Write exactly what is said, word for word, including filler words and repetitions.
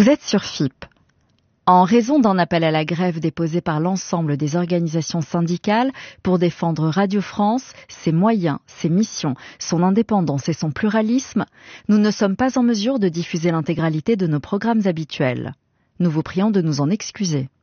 Vous êtes sur F I P. En raison d'un appel à la grève déposé par l'ensemble des organisations syndicales pour défendre Radio France, ses moyens, ses missions, son indépendance et son pluralisme, nous ne sommes pas en mesure de diffuser l'intégralité de nos programmes habituels. Nous vous prions de nous en excuser.